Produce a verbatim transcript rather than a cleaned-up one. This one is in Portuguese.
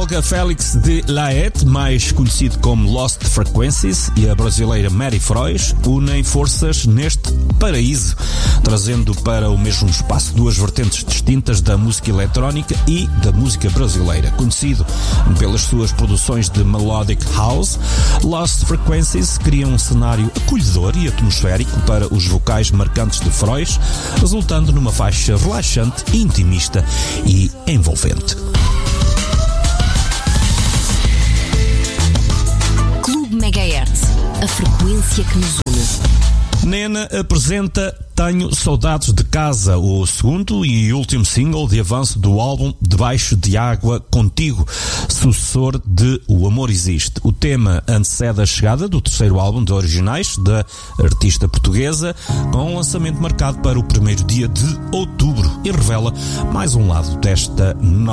belga Félix de Laet, mais conhecido como Lost Frequencies, e a brasileira Mary Frois unem forças neste paraíso, trazendo para o mesmo espaço duas vertentes distintas da música eletrónica e da música brasileira. Conhecido pelas suas produções de melodic house, Lost Frequencies cria um cenário acolhedor e atmosférico para os vocais marcantes de Frois, resultando numa faixa relaxante, intimista e envolvente. Clube Megahertz, a frequência que nos une. Nena apresenta Tenho Saudades de Casa, o segundo e último single de avanço do álbum Debaixo de Água Contigo, sucessor de O Amor Existe. O tema antecede a chegada do terceiro álbum de originais da artista portuguesa, com um lançamento marcado para o primeiro dia de outubro, e revela mais um lado desta